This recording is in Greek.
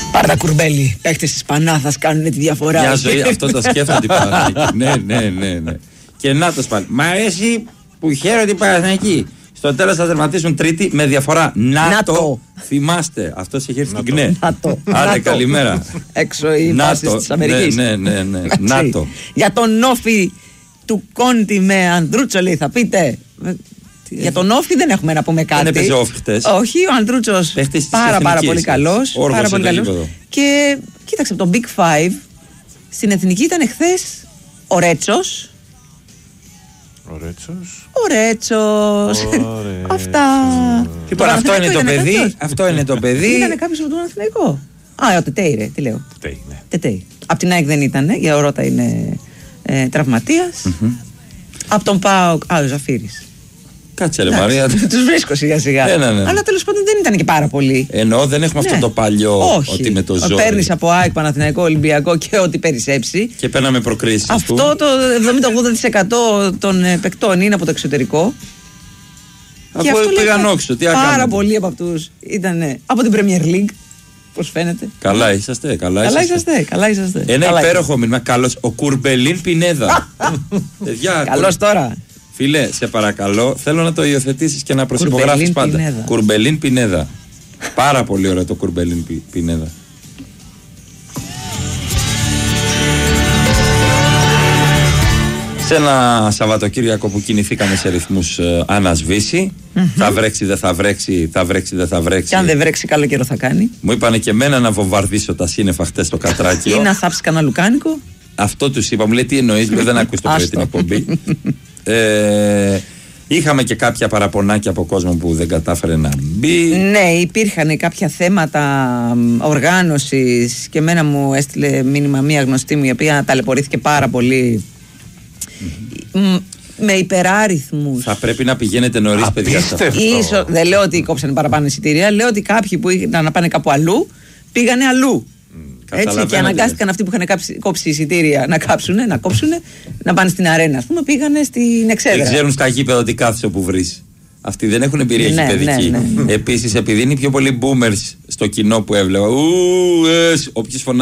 Πάρτα Κουρμπέλη. Παίχτες της Πανάθας κάνουν τη διαφορά. Μια ζωή, αυτό το σκέφτονται οι Παναθηναϊκοί. Ναι. Και να το πάλι. Μ' αρέσει που χαίρονται οι Παναθηναϊκοί. Στο τέλος θα τερματίσουν τρίτη με διαφορά. ΝΑΤΟ. Θυμάστε, αυτό είχε έρθει στην ΚΝΕ. Άντε, καλημέρα. Έξω οι βάσεις της Αμερικής. Ναι. ΝΑΤΟ. Για τον όφη του Κόντι με Ανδρούτσο, λέει, θα πείτε. Για τον όφη δεν έχουμε να πούμε κάτι. Δεν έπαιζε όφη χτες. Όχι, ο Ανδρούτσος πάρα πολύ καλός. Και κοίταξε, από τον Big Five στην εθνική ήταν χθες ο Ρέτσος. Ο Ρέτσος. Αυτά. Λοιπόν, αυτό είναι το παιδί. Ήτανε κάποιος από τον Αθηναϊκό. Ο Τετέι, ρε, τι λέω. Τετέι. Απ' την ΑΕΚ δεν ήτανε, για ο Ρώτα είναι τραυματίας. Απ' τον ΠΑΟΚ, ο Ζαφύρης. Κάτσε ρε Μαρία. Τους βρίσκω σιγά σιγά. Αλλά τέλος πάντων δεν ήταν και πάρα πολύ. Εννοώ δεν έχουμε αυτό το παλιό. Ότι με το ζόρι. Παίρνεις από ΑΕΚ, Παναθηναϊκό, Ολυμπιακό και ό,τι περισσέψει. Και παίρναμε προκρίσεις. Αυτό το 70-80% των παικτών είναι από το εξωτερικό. Και αυτό πήγαν όξω. Πάρα πολλοί από αυτούς ήταν από την Premier League. Πώς φαίνεται. Καλά είσαστε. Καλά είσαστε. Ένα υπέροχο μήνυμα. Καλώς. Ο Κουρμπελίν Πινέδα. Καλώς τώρα. Φίλε, σε παρακαλώ, θέλω να το υιοθετήσεις και να προσυπογράφεις πάντα. Πινέδα. Κουρμπελίν Πινέδα. Πάρα πολύ ωραίο το Κουρμπελίν Πινέδα. Σε ένα Σαββατοκύριακο που κινηθήκαμε σε ρυθμούς ανασβήσει. Θα βρέξει, δεν θα βρέξει, θα βρέξει, δεν θα βρέξει. Και αν δεν βρέξει, καλό καιρό θα κάνει. Μου είπανε και εμένα να βομβαρδίσω τα σύννεφα χτες στο Κατράκιο. Ή να θάψει κανένα λουκάνικο. Αυτό τους είπα, μου λέει τι εννοείς, δεν ακούς το πρωί την εκπομπή. Είχαμε και κάποια παραπονάκια από κόσμο που δεν κατάφερε να μπει. Ναι, υπήρχαν κάποια θέματα οργάνωσης και εμένα μου έστειλε μήνυμα μία γνωστή μου η οποία ταλαιπωρήθηκε πάρα πολύ με υπεράριθμους. Θα πρέπει να πηγαίνετε νωρίς, παιδιά. Δεν λέω ότι κόψανε παραπάνω εισιτήρια, λέω ότι κάποιοι που ήταν να πάνε κάπου αλλού πήγανε αλλού. Έτσι, και αναγκάστηκαν αυτοί που είχαν κόψει εισιτήρια να κόψουν, να πάνε στην αρένα. Ας πούμε, πήγανε στην Εξέδρα. Δεν ξέρουν στα γήπεδα ότι κάθεσαι όπου βρεις. Αυτοί δεν έχουν εμπειρία γηπεδική. Επίσης, επειδή είναι πιο πολλοί boomers στο κοινό που έβλεπα, όποιος φωνάζει.